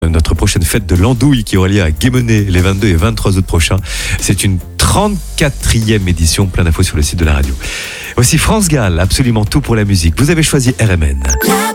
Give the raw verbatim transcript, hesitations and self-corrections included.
notre prochaine fête de l'Andouille qui aura lieu à Guémené les vingt-deux et vingt-trois août prochains. C'est une trente-quatrième édition, plein d'infos sur le site de la radio. Voici France Gall, absolument tout pour la musique. Vous avez choisi R M N.